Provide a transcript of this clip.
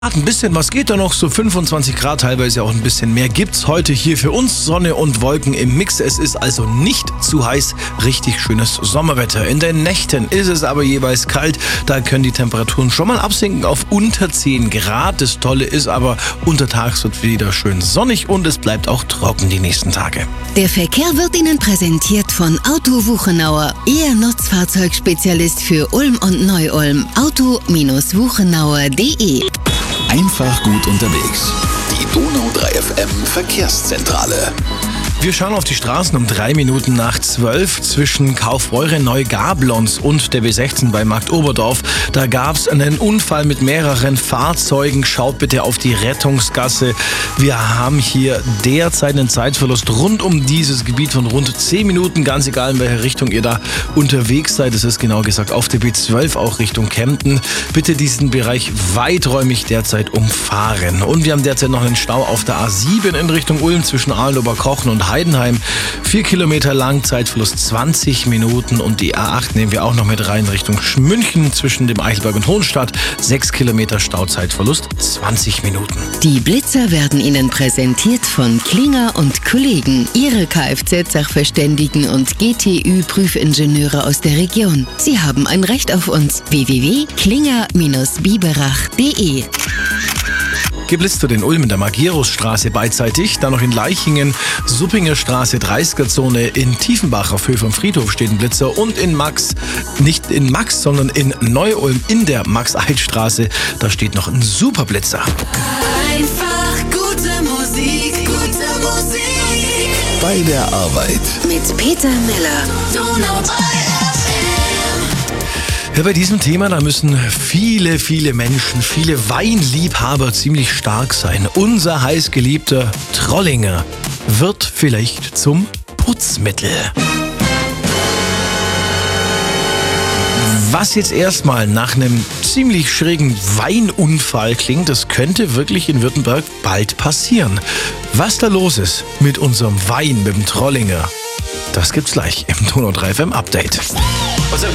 Ein bisschen was geht da noch, so 25 Grad, teilweise auch ein bisschen mehr gibt's heute hier für uns. Sonne und Wolken im Mix. Es ist also nicht zu heiß, richtig schönes Sommerwetter. In den Nächten ist es aber jeweils kalt, da können die Temperaturen schon mal absinken auf unter 10 Grad. Das Tolle ist aber, untertags wird wieder schön sonnig und es bleibt auch trocken die nächsten Tage. Der Verkehr wird Ihnen präsentiert von Auto Wuchenauer, Ihr Nutzfahrzeugspezialist für Ulm und Neu-Ulm. Auto-wuchenauer.de. Einfach gut unterwegs. Die Donau 3 FM Verkehrszentrale. Wir schauen auf die Straßen um 3 Minuten nach 12 zwischen Kaufbeuren Neugablons und der B16 bei Markt Oberdorf. Da gab es einen Unfall mit mehreren Fahrzeugen. Schaut bitte auf die Rettungsgasse. Wir haben hier derzeit einen Zeitverlust rund um dieses Gebiet von rund 10 Minuten. Ganz egal, in welche Richtung ihr da unterwegs seid. Das ist genau gesagt auf der B12 auch Richtung Kempten. Bitte diesen Bereich weiträumig derzeit umfahren. Und wir haben derzeit noch einen Stau auf der A7 in Richtung Ulm zwischen Ahlen-Oberkochen und Heidenheim. 4 Kilometer lang, Zeitverlust 20 Minuten. Und die A8 nehmen wir auch noch mit rein Richtung München zwischen dem Eichelberg und Hohenstadt. 6 Kilometer Stauzeitverlust 20 Minuten. Die Blitzer werden Ihnen präsentiert von Klinger und Kollegen, Ihre Kfz-Sachverständigen und GTÜ-Prüfingenieure aus der Region. Sie haben ein Recht auf uns. www.klinger-biberach.de. Geblitzt wird in Ulm in der Magirusstraße beidseitig, dann noch in Leichingen, Suppinger Straße 30er-Zone, in Tiefenbach auf Höhe vom Friedhof steht ein Blitzer und in Max, nicht in Max, sondern in Neu-Ulm in der Max-Eid-Straße, da steht noch ein Superblitzer. Einfach gute Musik, gute Musik. Bei der Arbeit. Mit Peter Miller. Donau 3 FM. Ja, bei diesem Thema, da müssen viele Menschen, viele Weinliebhaber ziemlich stark sein. Unser heißgeliebter Trollinger wird vielleicht zum Putzmittel. Was jetzt erstmal nach einem ziemlich schrägen Weinunfall klingt, das könnte wirklich in Württemberg bald passieren. Was da los ist mit unserem Wein, mit dem Trollinger, das gibt's gleich im Donau 3 FM Update.